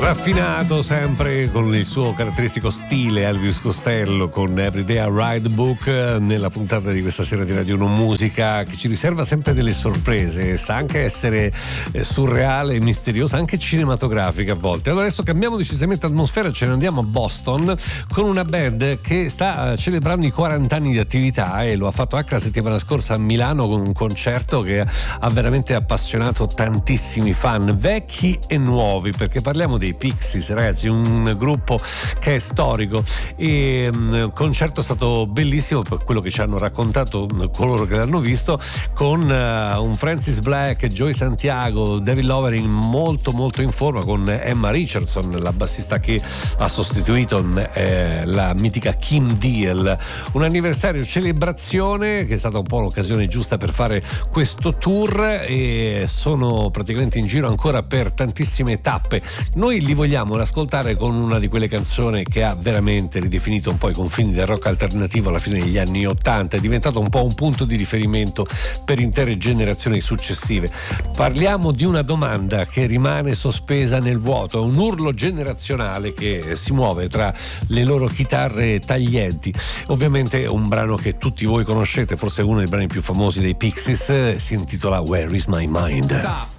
Raffinato sempre con il suo caratteristico stile, Elvis Costello con Everyday I Ride Book, nella puntata di questa sera di Radio 1 Musica, che ci riserva sempre delle sorprese, sa anche essere surreale, misteriosa, anche cinematografica a volte. Allora adesso cambiamo decisamente atmosfera, ce ne andiamo a Boston con una band che sta celebrando i 40 anni di attività e lo ha fatto anche la settimana scorsa a Milano con un concerto che ha veramente appassionato tantissimi fan, vecchi e nuovi, perché parliamo dei Pixies, ragazzi, un gruppo che è storico, e il concerto è stato bellissimo per quello che ci hanno raccontato coloro che l'hanno visto, con un Francis Black, Joey Santiago, David Lovering molto molto in forma, con Emma Richardson, la bassista che ha sostituito la mitica Kim Deal. Un anniversario, celebrazione che è stata un po' l'occasione giusta per fare questo tour, e sono praticamente in giro ancora per tantissime tappe. Noi li vogliamo ascoltare con una di quelle canzoni che ha veramente ridefinito un po' i confini del rock alternativo alla fine degli anni '80, è diventato un po' un punto di riferimento per intere generazioni successive. Parliamo di una domanda che rimane sospesa nel vuoto, un urlo generazionale che si muove tra le loro chitarre taglienti. Ovviamente un brano che tutti voi conoscete, forse uno dei brani più famosi dei Pixies, si intitola Where Is My Mind? Stop.